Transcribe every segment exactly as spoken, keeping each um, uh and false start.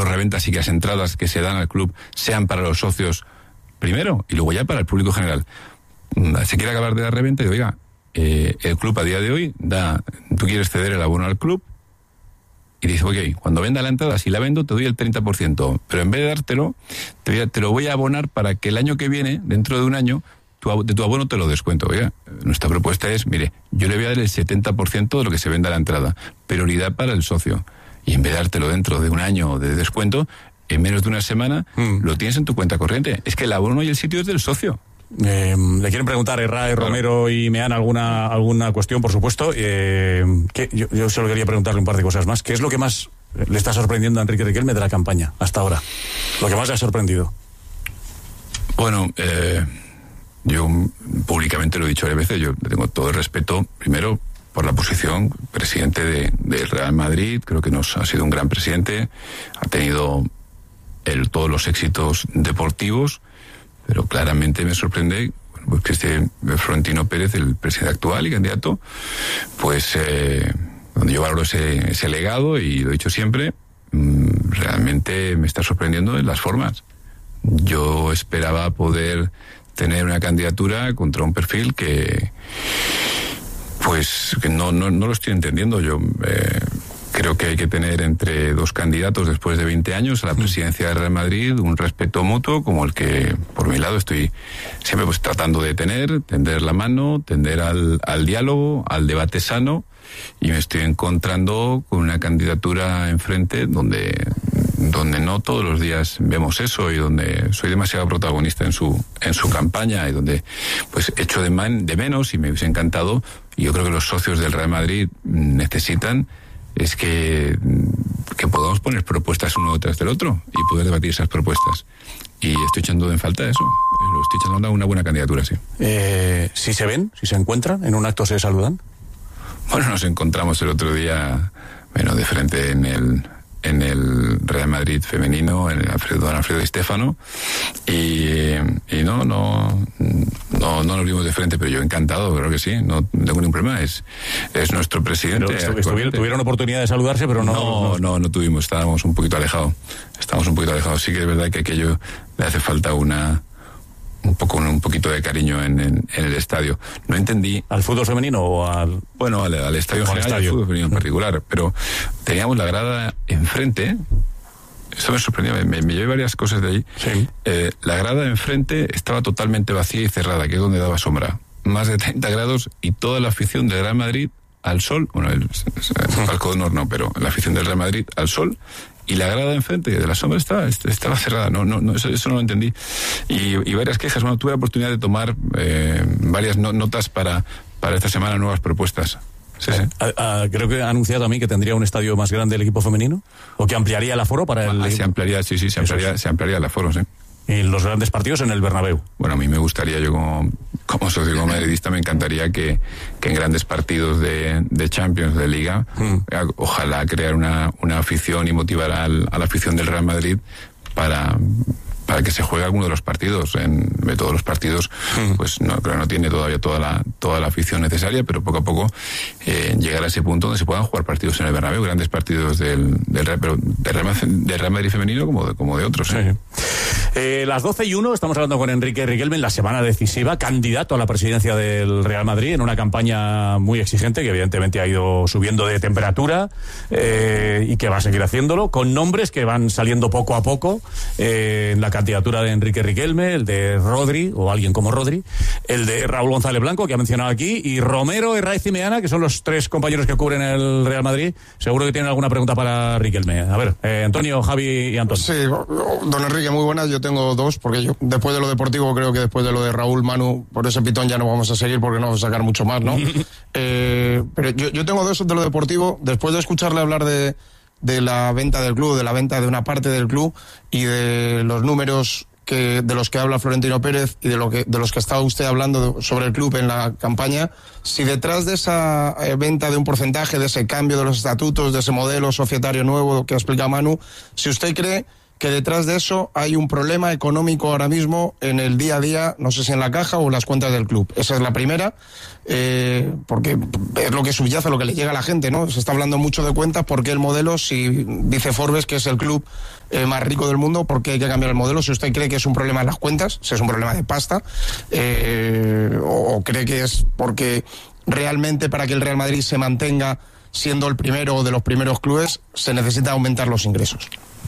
los reventas y que las entradas que se dan al club sean para los socios primero y luego ya para el público general. Se quiere acabar de la reventa y oiga, eh, el club a día de hoy da, tú quieres ceder el abono al club y dices, ok, cuando venda la entrada, si la vendo te doy el treinta por ciento, pero en vez de dártelo, te, voy a, te lo voy a abonar para que el año que viene, dentro de un año, tu, de tu abono te lo descuento. Oiga, nuestra propuesta es, mire, yo le voy a dar el setenta por ciento de lo que se venda la entrada, prioridad para el socio, y en vez de dártelo dentro de un año de descuento, en menos de una semana, mm. lo tienes en tu cuenta corriente. Es que el abono y el sitio es del socio. Eh, le quieren preguntar a Errae, claro. Romero y Meana alguna alguna cuestión, por supuesto. Eh, que yo, yo solo quería preguntarle un par de cosas más. ¿Qué es lo que más le está sorprendiendo a Enrique Riquelme de la campaña hasta ahora? Lo que más le ha sorprendido. Bueno, eh, yo públicamente lo he dicho varias veces. Yo tengo todo el respeto, primero, por la posición, presidente de, del Real Madrid. Creo que nos ha sido un gran presidente. Ha tenido el, todos los éxitos deportivos. Pero claramente me sorprende, bueno, pues que este Florentino Pérez, el presidente actual y candidato, pues eh, donde yo valoro ese, ese legado, y lo he dicho siempre, mmm, realmente me está sorprendiendo en las formas. Yo esperaba poder tener una candidatura contra un perfil que, pues, que no, no, no lo estoy entendiendo. Yo eh, creo que hay que tener entre dos candidatos después de veinte años a la presidencia del Real Madrid un respeto mutuo como el que por mi lado estoy siempre pues tratando de tener, tender la mano, tender al, al diálogo, al debate sano, y me estoy encontrando con una candidatura enfrente donde donde no todos los días vemos eso, y donde soy demasiado protagonista en su en su campaña, y donde pues echo de, man, de menos, y me hubiese encantado, y yo creo que los socios del Real Madrid necesitan, es que, que podamos poner propuestas uno detrás del otro y poder debatir esas propuestas. Y estoy echando en falta eso. Lo estoy echando a una buena candidatura, sí. Eh, ¿Si se ven? ¿Si se encuentran? ¿En un acto se saludan? Bueno, nos encontramos el otro día, bueno, de frente en el en el Real Madrid femenino, en el Alfredo, don Alfredo Di Stéfano, y, y no, no, no, no nos vimos de frente, pero yo encantado, creo que sí, no tengo ningún problema, es, es nuestro presidente. Pero estuvieron, tuvieron oportunidad de saludarse, pero no... No, no, no, no tuvimos, estábamos un poquito alejados, estábamos un poquito alejados, sí que es verdad que aquello le hace falta una... un poco un poquito de cariño en, en, en el estadio. No entendí... ¿Al fútbol femenino o al...? Bueno, al, al estadio en general, al fútbol femenino en particular, pero teníamos la grada enfrente. Eso me sorprendió, me, me llevé varias cosas de ahí. Sí. Eh, la grada enfrente estaba totalmente vacía y cerrada, que es donde daba sombra. Más de treinta grados, y toda la afición del Real Madrid al sol, bueno, el, el palco de honor no, pero la afición del Real Madrid al sol, y la grada de enfrente de la sombra estaba, estaba cerrada. No, no, no, eso, eso no lo entendí. Y, y varias quejas. Bueno, tuve la oportunidad de tomar eh, varias no, notas para, para esta semana, nuevas propuestas. Sí, sí. A, a, creo que ha anunciado a mí que tendría un estadio más grande el equipo femenino, o que ampliaría el aforo para el... Ah, se ampliaría, sí, sí, se ampliaría, se ampliaría el aforo, sí. Y los grandes partidos en el Bernabéu. Bueno, a mí me gustaría, yo como, como socio como madridista, me encantaría que, que en grandes partidos de, de Champions, de Liga, mm. ojalá crear una, una afición y motivar al, a la afición del Real Madrid para... para que se juegue alguno de los partidos. En de todos los partidos, mm. pues no, creo que no tiene todavía toda la toda la afición necesaria, pero poco a poco eh, llegar a ese punto donde se puedan jugar partidos en el Bernabéu, grandes partidos del, del, Real, pero del, Real, del Real Madrid femenino como de, como de otros. ¿eh? Sí. Eh, las doce y uno, estamos hablando con Enrique Riquelme en la semana decisiva, candidato a la presidencia del Real Madrid, en una campaña muy exigente, que evidentemente ha ido subiendo de temperatura eh, y que va a seguir haciéndolo, con nombres que van saliendo poco a poco eh, en la candidatura de Enrique Riquelme, el de Rodri, o alguien como Rodri, el de Raúl González Blanco, que ha mencionado aquí, y Romero, Herraiz y Meana, que son los tres compañeros que cubren el Real Madrid. Seguro que tienen alguna pregunta para Riquelme. A ver, eh, Antonio, Javi y Antonio. Sí, don Enrique, muy buenas. Yo tengo dos, porque yo, después de lo deportivo, creo que después de lo de Raúl, Manu, por ese pitón ya no vamos a seguir, porque no vamos a sacar mucho más, ¿no? eh, pero yo, yo tengo dos de lo deportivo. Después de escucharle hablar de, de la venta del club, de la venta de una parte del club y de los números que, de los que habla Florentino Pérez y de, lo que, de los que estaba usted hablando de, sobre el club en la campaña, si detrás de esa eh, venta de un porcentaje, de ese cambio de los estatutos, de ese modelo societario nuevo que ha explicado Manu, si usted cree que detrás de eso hay un problema económico ahora mismo en el día a día, no sé si en la caja o en las cuentas del club. Esa es la primera, eh, porque es lo que subyace, lo que le llega a la gente, ¿no? Se está hablando mucho de cuentas, ¿por qué el modelo? Si dice Forbes que es el club eh, más rico del mundo, ¿por qué hay que cambiar el modelo? Si usted cree que es un problema en las cuentas, si es un problema de pasta, eh, o, o cree que es porque realmente para que el Real Madrid se mantenga siendo el primero o de los primeros clubes, se necesita aumentar los ingresos.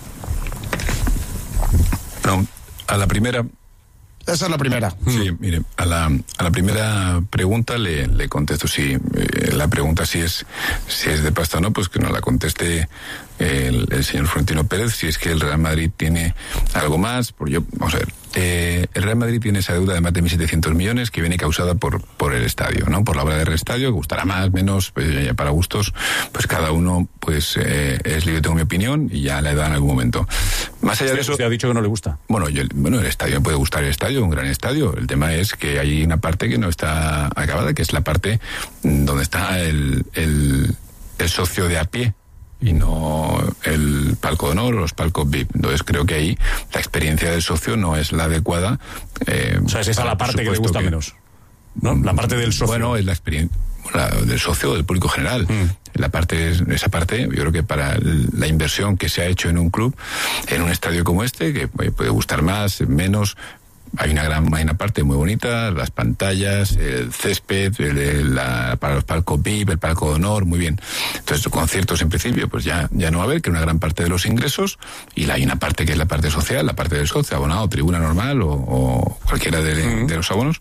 No, a la primera... Esa es la primera. Sí, mire, a la, a la primera pregunta le, le contesto sí. Eh, la pregunta si es si es de pasta o no, pues que nos la conteste el, el señor Florentino Pérez, si es que el Real Madrid tiene algo más. Por yo, vamos a ver, eh, el Real Madrid tiene esa deuda de más de mil setecientos millones que viene causada por por el estadio, ¿no? Por la obra del estadio, que gustará más, menos, pues ya para gustos, pues cada uno pues eh, es libre, tengo mi opinión y ya la da en algún momento. Más allá de eso... Usted ha dicho que no le gusta. Bueno, yo, bueno, el estadio, me puede gustar el estadio, un gran estadio. El tema es que hay una parte que no está acabada, que es la parte donde está el, el, el socio de a pie y no el palco de honor o los palcos V I P. Entonces creo que ahí la experiencia del socio no es la adecuada. Eh, o sea, es esa la parte que le gusta que, menos, ¿no? La parte del socio. Bueno, es la experiencia la, del socio, del público general. Mm. La parte, esa parte, yo creo que para la inversión que se ha hecho en un club, en un estadio como este, que puede gustar más, menos, hay una gran, hay una parte muy bonita, las pantallas, el césped, el, el, la, para los palcos V I P, el palco de honor, muy bien. Entonces, conciertos en principio, pues ya, ya no va a haber, que una gran parte de los ingresos, y la, hay una parte que es la parte social, la parte del socio, abonado, tribuna normal, o, o cualquiera de, uh-huh. de los abonos,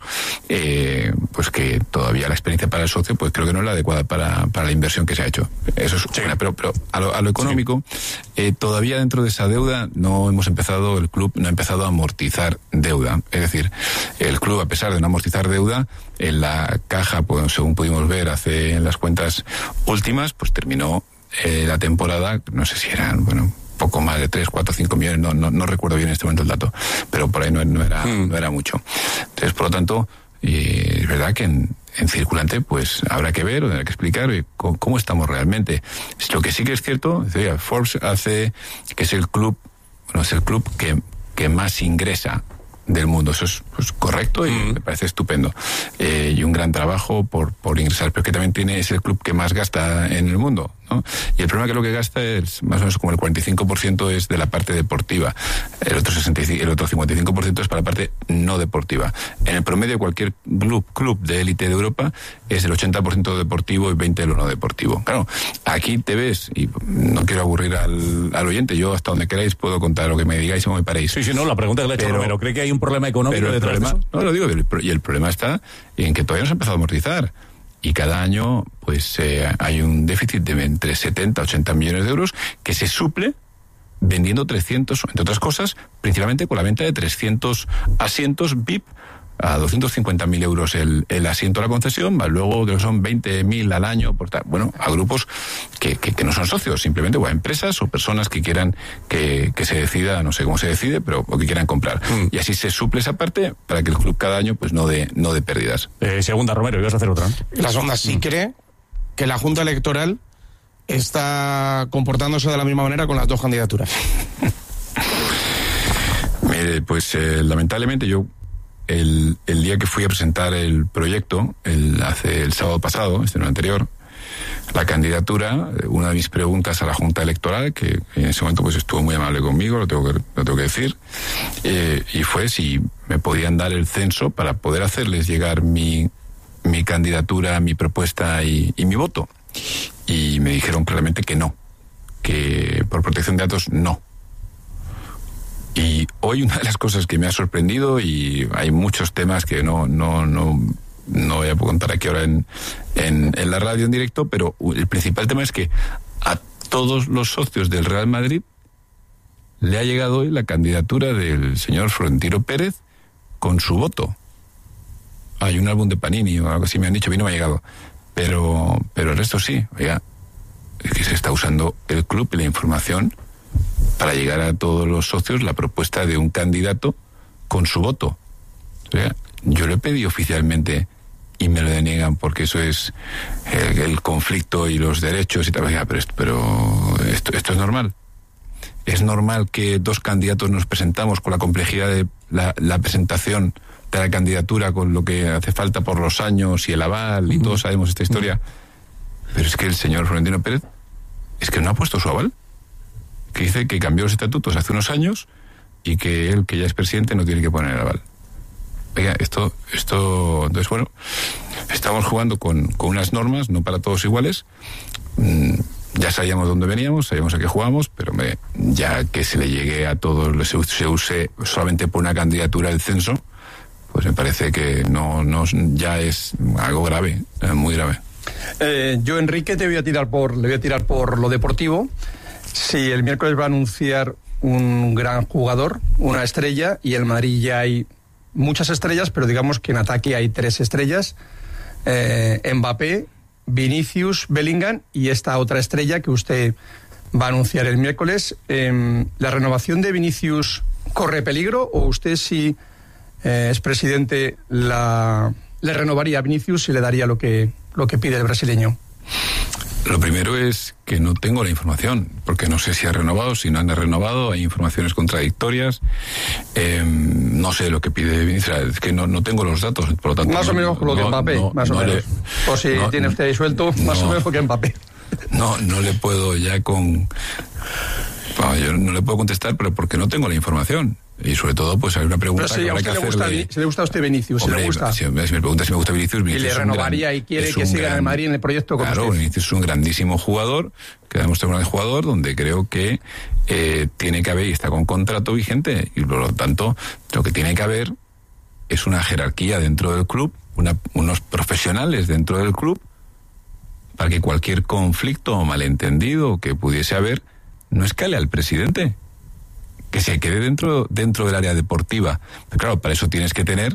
eh, pues que todavía la experiencia para el socio, pues creo que no es la adecuada para, para la inversión que se ha hecho. Eso es sí. una, pero, pero a lo, a lo económico, sí. eh, todavía dentro de esa deuda no hemos empezado, el club no ha empezado a amortizar deuda. Es decir, el club, a pesar de no amortizar deuda, en la caja, pues, según pudimos ver hace en las cuentas últimas, pues terminó eh, la temporada, no sé si eran, bueno, poco más de tres, cuatro, cinco millones, no, no, no recuerdo bien en este momento el dato, pero por ahí no, no, era, mm. no era mucho. Entonces, por lo tanto, eh, es verdad que en, en circulante, pues habrá que ver, o tendrá que explicar eh, cómo, cómo estamos realmente. Lo que sí que es cierto, decía, Forbes hace que es el club, bueno, es el club que, que más ingresa del mundo. Eso es pues, correcto y mm. me parece estupendo. Eh, y un gran trabajo por, por ingresar, pero que también tiene, es el club que más gasta en el mundo, ¿no? Y el problema que lo que gasta es más o menos como el cuarenta y cinco por ciento es de la parte deportiva. El otro, sesenta y cinco, el otro cincuenta y cinco por ciento es para la parte no deportiva. En el promedio, cualquier club, club de élite de Europa es el ochenta por ciento deportivo y veinte por ciento de lo no deportivo. Claro, aquí te ves, y no quiero aburrir al, al oyente, yo hasta donde queráis puedo contar lo que me digáis y no me paréis. Sí, sí, no, la pregunta que le he hecho pero, Romero, ¿cree que hay un problema económico detrás problema, de eso? No, lo digo, y el problema está en que todavía no se ha empezado a amortizar. Y cada año, pues, eh, hay un déficit de entre setenta, ochenta millones de euros que se suple vendiendo trescientos, entre otras cosas, principalmente con la venta de trescientos asientos V I P a doscientos cincuenta mil euros el, el asiento a la concesión, más luego que son veinte mil al año, por tal, bueno, a grupos que, que, que no son socios, simplemente o a empresas o personas que quieran que, que se decida, no sé cómo se decide, pero o que quieran comprar. Mm. Y así se suple esa parte para que el club cada año pues no dé no de pérdidas. Eh, segunda, Romero, ibas a hacer otra, ¿no? La segunda sí mm. cree que la Junta Electoral está comportándose de la misma manera con las dos candidaturas. Mire, pues eh, lamentablemente yo El, el día que fui a presentar el proyecto, el, hace el sábado pasado, este no anterior, la candidatura, una de mis preguntas a la Junta Electoral, que en ese momento pues estuvo muy amable conmigo, lo tengo que, lo tengo que decir, eh, y fue si me podían dar el censo para poder hacerles llegar mi, mi candidatura, mi propuesta y, y mi voto. Y me dijeron claramente que no, que por protección de datos no. Y hoy una de las cosas que me ha sorprendido, y hay muchos temas que no no no no voy a contar aquí ahora en, en, en la radio en directo, pero el principal tema es que a todos los socios del Real Madrid le ha llegado hoy la candidatura del señor Florentino Pérez con su voto. Hay un álbum de Panini o algo así me han dicho, a mí no me ha llegado, pero pero el resto sí. Oiga, es que se está usando el club y la información para llegar a todos los socios la propuesta de un candidato con su voto. O sea, yo lo he pedido oficialmente y me lo deniegan porque eso es el, el conflicto y los derechos y tal. Pero, pero esto, esto es normal. ¿Es normal que dos candidatos nos presentamos con la complejidad de la, la presentación de la candidatura, con lo que hace falta por los años y el aval, y todos sabemos esta historia? Pero es que el señor Florentino Pérez es que no ha puesto su aval, que dice que cambió los estatutos hace unos años y que él, que ya es presidente, no tiene que poner el aval. Oiga, esto, esto, entonces bueno, estamos jugando con, con unas normas, no para todos iguales. Mm, ya sabíamos dónde veníamos, sabíamos a qué jugamos, pero me, ya que se le llegue a todos, se, se use solamente por una candidatura el censo, pues me parece que no, no ya es algo grave, muy grave. Eh, yo, Enrique, te voy a tirar por, le voy a tirar por lo deportivo. Si el miércoles va a anunciar un gran jugador, una estrella, y el Madrid ya hay muchas estrellas, pero digamos que en ataque hay tres estrellas, eh, Mbappé, Vinicius, Bellingham y esta otra estrella que usted va a anunciar el miércoles. Eh, ¿la renovación de Vinicius corre peligro o usted, si eh, es presidente, la, le renovaría a Vinicius y le daría lo que, lo que pide el brasileño? Lo primero es que no tengo la información, porque no sé si ha renovado, si no han renovado, hay informaciones contradictorias, eh, no sé lo que pide Vinicius, es que no, no tengo los datos, por lo tanto... Más no, o menos lo que no, Mbappé, no, más no o menos. Le, o si no, tiene usted ahí suelto, más no, o menos lo que Mbappé. No, no le puedo ya con... No, yo no le puedo contestar, pero porque no tengo la información. Y sobre todo, pues hay una pregunta pero si que a habrá usted que le gusta, hacerle... Si le gusta a usted Vinicius, Hombre, si le gusta... Si, si me pregunta si me gusta Vinicius, Vinicius y le renovaría gran, y quiere que siga gran, en el Madrid en el proyecto con claro, usted. Vinicius es un grandísimo jugador, que ha demostrado un gran jugador, donde creo que eh, tiene que haber, y está con contrato vigente, y por lo tanto, lo que tiene que haber es una jerarquía dentro del club, una, unos profesionales dentro del club, para que cualquier conflicto o malentendido que pudiese haber no escale al presidente, que se quede dentro, dentro del área deportiva. Pero claro, para eso tienes que tener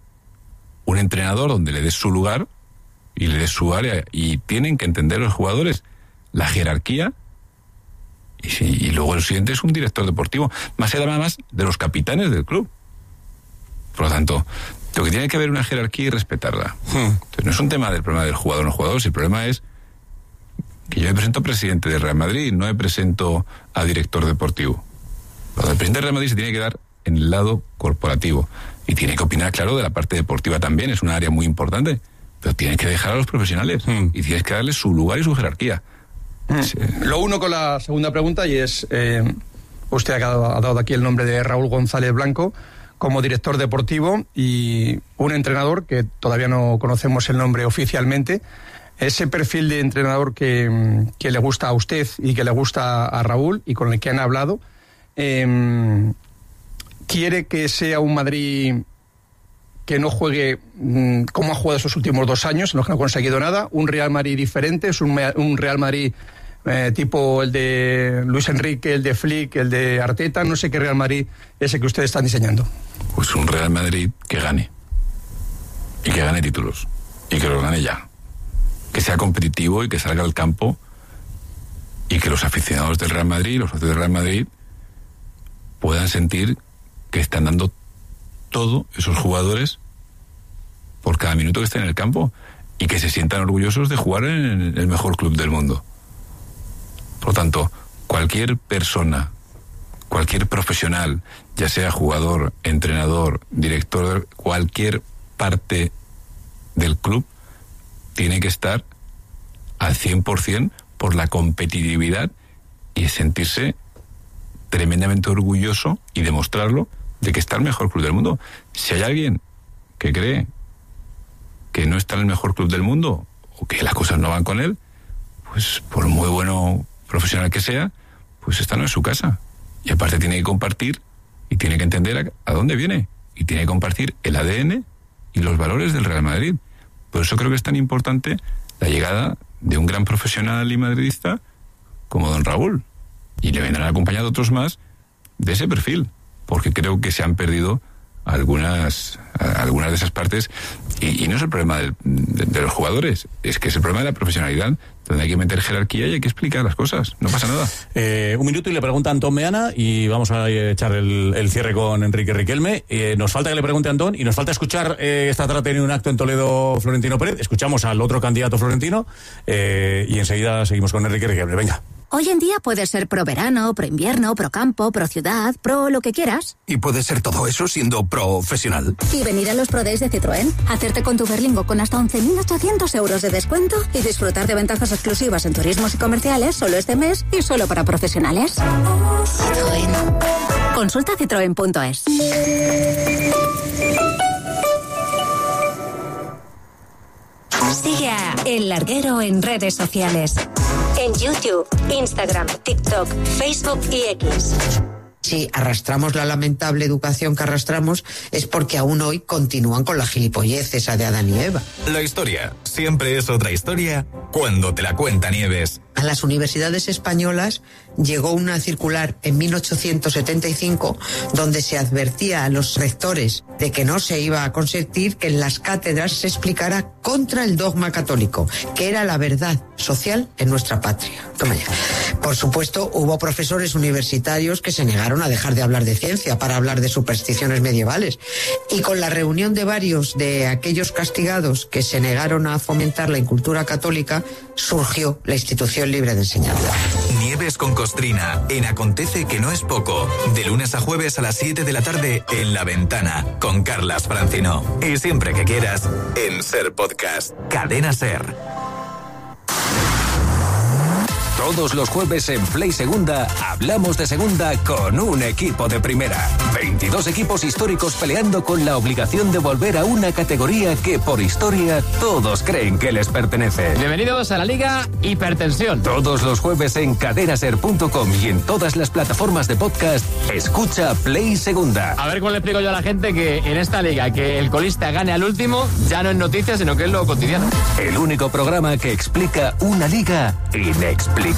un entrenador donde le des su lugar y le des su área, y tienen que entender los jugadores la jerarquía, y, si, y luego el siguiente es un director deportivo, más allá más de los capitanes del club. Por lo tanto, lo que tiene que haber una jerarquía y respetarla. Hmm. Entonces, no es un tema del problema del jugador o no jugador, el problema es que yo me presento presidente del Real Madrid, no me presento a director deportivo. Lo del presidente del Real Madrid se tiene que dar en el lado corporativo y tiene que opinar, claro, de la parte deportiva también, es un área muy importante, pero tiene que dejar a los profesionales hmm. y tienes que darles su lugar y su jerarquía. Hmm. Sí. Lo uno con la segunda pregunta, y es, eh, usted ha dado, ha dado aquí el nombre de Raúl González Blanco como director deportivo y un entrenador que todavía no conocemos el nombre oficialmente. Ese perfil de entrenador que, que le gusta a usted y que le gusta a Raúl y con el que han hablado, eh, ¿quiere que sea un Madrid que no juegue mmm, como ha jugado esos últimos dos años, en los que no ha conseguido nada? ¿Un Real Madrid diferente? ¿Es un, un Real Madrid eh, tipo el de Luis Enrique, el de Flick, el de Arteta? No sé qué Real Madrid es el que ustedes están diseñando. Pues un Real Madrid que gane. Y que gane títulos. Y que los gane ya. Que sea competitivo y que salga al campo y que los aficionados del Real Madrid, los socios del Real Madrid, puedan sentir que están dando todo esos jugadores por cada minuto que estén en el campo y que se sientan orgullosos de jugar en el mejor club del mundo. Por lo tanto, cualquier persona, cualquier profesional, ya sea jugador, entrenador, director, cualquier parte del club, tiene que estar al cien por ciento por la competitividad y sentirse tremendamente orgulloso y demostrarlo de que está el mejor club del mundo. Si hay alguien que cree que no está en el mejor club del mundo o que las cosas no van con él, pues por muy bueno profesional que sea, pues esta no es su casa. Y aparte tiene que compartir y tiene que entender a, a dónde viene y tiene que compartir el A D N y los valores del Real Madrid. Por eso creo que es tan importante la llegada de un gran profesional y madridista como don Raúl. Y le vendrán acompañados otros más de ese perfil, porque creo que se han perdido algunas, algunas de esas partes. Y, y no es el problema del, de, de los jugadores, es que es el problema de la profesionalidad, donde hay que meter jerarquía y hay que explicar las cosas. No pasa nada. Eh, un minuto y le pregunta a Antón Meana y vamos a echar el, el cierre con Enrique Riquelme. Eh, nos falta que le pregunte a Antón y nos falta escuchar, eh, esta tarde ha tenido un acto en Toledo Florentino Pérez. Escuchamos al otro candidato florentino eh, y enseguida seguimos con Enrique Riquelme. Venga. Hoy en día puedes ser pro verano, pro invierno, pro campo, pro ciudad, pro lo que quieras. Y puedes ser todo eso siendo profesional. Y venir a los Pro Days de Citroën, hacerte con tu Berlingo con hasta once mil ochocientos euros de descuento y disfrutar de ventajas exclusivas en turismos y comerciales solo este mes y solo para profesionales. Citroën. Consulta citroen punto es. Sigue a El Larguero en redes sociales. En YouTube, Instagram, TikTok, Facebook y X. Si arrastramos la lamentable educación que arrastramos es porque aún hoy continúan con la gilipollez esa de Adán y Eva. La historia siempre es otra historia cuando te la cuenta Nieves. A las universidades españolas llegó una circular en mil ochocientos setenta y cinco donde se advertía a los rectores de que no se iba a consentir que en las cátedras se explicara contra el dogma católico, que era la verdad social en nuestra patria. Toma ya. Por supuesto, hubo profesores universitarios que se negaron a dejar de hablar de ciencia para hablar de supersticiones medievales. Y con la reunión de varios de aquellos castigados que se negaron a fomentar la incultura católica, surgió la institución libre de enseñanza. Nieves con Costrina, en Acontece que no es poco, de lunes a jueves a las siete de la tarde en La Ventana, con Carlas Francino. Y siempre que quieras, en Ser Podcast, Cadena Ser. Todos los jueves en Play Segunda hablamos de segunda con un equipo de primera. veintidós equipos históricos peleando con la obligación de volver a una categoría que por historia todos creen que les pertenece. Bienvenidos a la Liga Hipertensión. Todos los jueves en cadenaser punto com y en todas las plataformas de podcast, escucha Play Segunda. A ver cómo le explico yo a la gente que en esta liga que el colista gane al último ya no es noticia, sino que es lo cotidiano. El único programa que explica una liga inexplicable.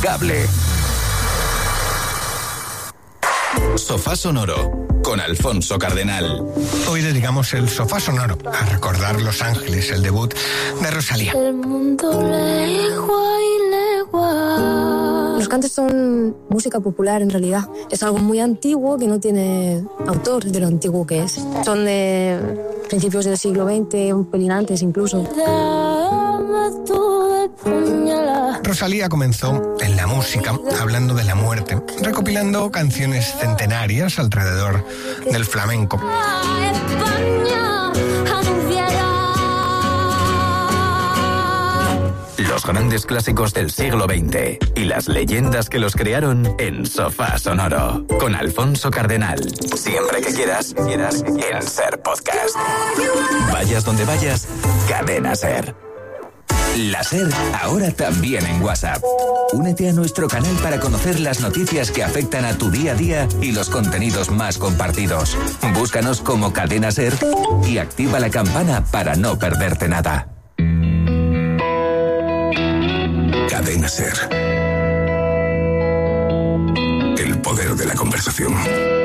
Sofá Sonoro con Alfonso Cardenal. Hoy dedicamos el Sofá Sonoro a recordar Los Ángeles, el debut de Rosalía. El mundo legua y legua. Los cantos son música popular en realidad. Es algo muy antiguo que no tiene autor de lo antiguo que es. Son de principios del siglo veinte, un pelín antes incluso. Rosalía comenzó en la música hablando de la muerte, recopilando canciones centenarias alrededor del flamenco. Los grandes clásicos del siglo veinte y las leyendas que los crearon en Sofá Sonoro con Alfonso Cardenal. Siempre que quieras, quieras en Ser Podcast. Vayas donde vayas, Cadena Ser. La Ser ahora también en WhatsApp. Únete a nuestro canal para conocer las noticias que afectan a tu día a día y los contenidos más compartidos. Búscanos como Cadena Ser y activa la campana para no perderte nada. Cadena Ser. El poder de la conversación.